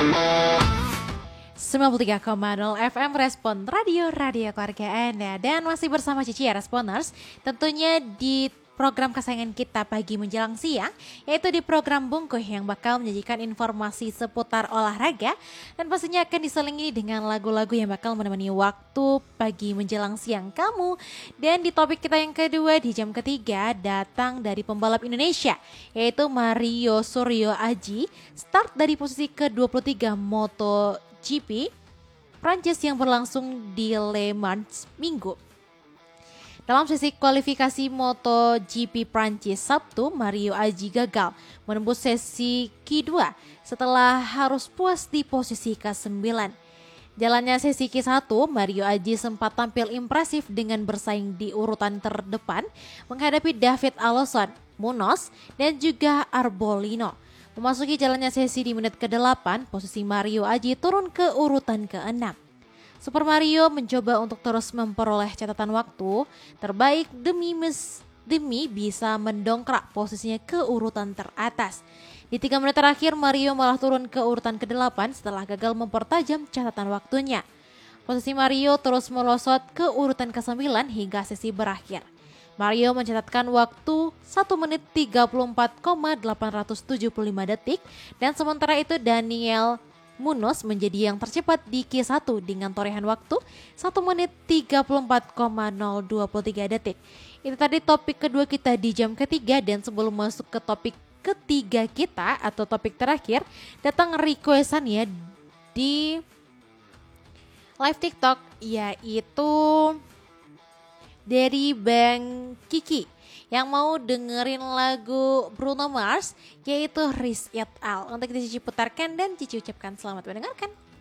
93,0 FM Respon Radio keluarga Anda. Dan masih bersama Cici ya Responers, tentunya di program kesayangan kita pagi menjelang siang, yaitu di program Bungkuh yang bakal menyajikan informasi seputar olahraga dan pastinya akan diselingi dengan lagu-lagu yang bakal menemani waktu pagi menjelang siang kamu. Dan di topik kita yang kedua di jam ketiga datang dari pembalap Indonesia, yaitu Mario Suryo Aji, start dari posisi ke-23 MotoGP Prancis yang berlangsung di Le Mans Minggu. Dalam sesi kualifikasi MotoGP Prancis Sabtu, Mario Aji gagal menembus sesi Q2 setelah harus puas di posisi ke-9. Jalannya sesi Q1, Mario Aji sempat tampil impresif dengan bersaing di urutan terdepan menghadapi David Alonso, Munoz, dan juga Arbolino. Memasuki jalannya sesi di menit ke-8, posisi Mario Aji turun ke urutan ke-6. Super Mario mencoba untuk terus memperoleh catatan waktu terbaik demi bisa mendongkrak posisinya ke urutan teratas. Di 3 menit terakhir, Mario malah turun ke urutan ke-8 setelah gagal mempertajam catatan waktunya. Posisi Mario terus melosot ke urutan ke-9 hingga sesi berakhir. Mario mencatatkan waktu 1 menit 34,875 detik dan sementara itu Daniel Munoz menjadi yang tercepat di Q1 dengan torehan waktu 1 menit 34,023 detik. Itu tadi topik kedua kita di jam ketiga, dan sebelum masuk ke topik ketiga kita atau topik terakhir, datang requestan ya di live TikTok, yaitu dari Bang Kiki yang mau dengerin lagu Bruno Mars, yaitu Risk It All. Untuk itu Cici putarkan dan Cici ucapkan selamat mendengarkan.